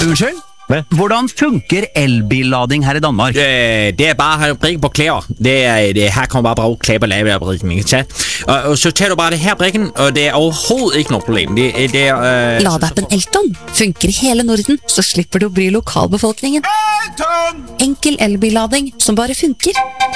Unnskyld? Hvordan funker elbillading her i Danmark? Det bare at brikke på klæder. Her kommer bare klæder på lavebrikken, ikke sant? Og så tager du bare det her brikken, og det overhovedet ikke noe problem. Ladeappen Elton funker i hele Norden, så slipper du å bry lokalbefolkningen. Enkel elbillading som bare funker.